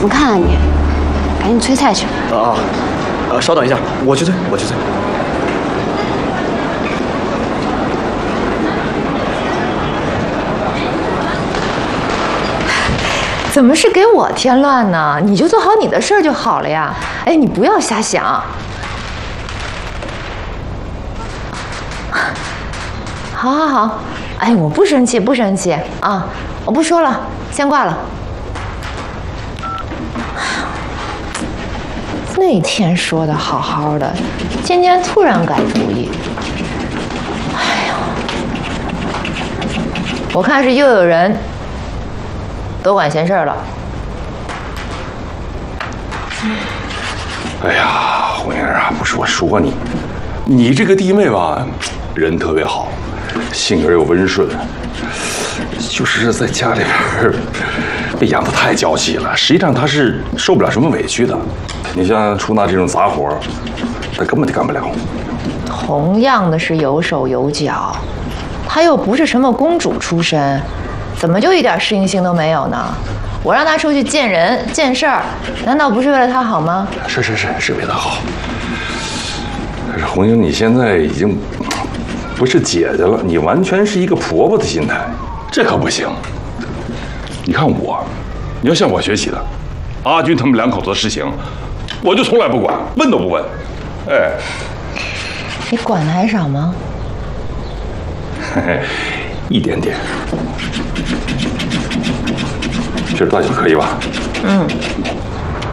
不看啊你？赶紧催菜去。 稍等一下，我去催。 怎么是给我添乱呢？你就做好你的事儿就好了呀。哎，你不要瞎想。好，哎，我不生气啊，我不说了，先挂了。那天说的好好的，今天突然改主意。哎呀，我看是又有人多管闲事了。 哎呀，红英啊，不是我说你，你这个弟妹吧，人特别好，性格又温顺，就是在家里边被养得太娇气了。实际上她是受不了什么委屈的。你像出纳这种杂活，她根本就干不了。 同样的是有手有脚，她又不是什么公主出身，怎么就一点适应性都没有呢？我让她出去见人见事儿，难道不是为了她好吗？ 是为她好。可是红英，你现在已经不是姐姐了，你完全是一个婆婆的心态，这可不行。你看我，你要向我学习的，阿军他们两口子的事情，我就从来不管，问都不问。哎， 你管的还少吗？ 嘿嘿，一点点。今儿大小可以吧？